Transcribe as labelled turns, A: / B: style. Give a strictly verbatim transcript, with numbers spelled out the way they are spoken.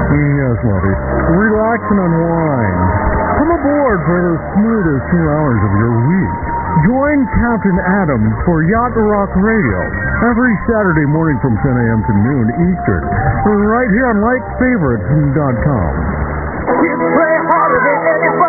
A: Yes, Lovey. Relax and unwind. Come aboard for the smoothest two hours of your week. Join Captain Adam for Yacht Rock Radio every Saturday morning from ten a.m. to noon Eastern, right here on like favorites dot com.
B: You play harder than anything.